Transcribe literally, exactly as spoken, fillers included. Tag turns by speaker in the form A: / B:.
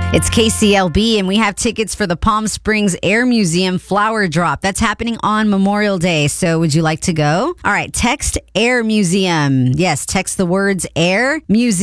A: It's K C L B, and we have tickets for the Palm Springs Air Museum Flower Drop. That's happening on Memorial Day. So would you like to go? All right, text Air Museum. Yes, text the words Air Museum.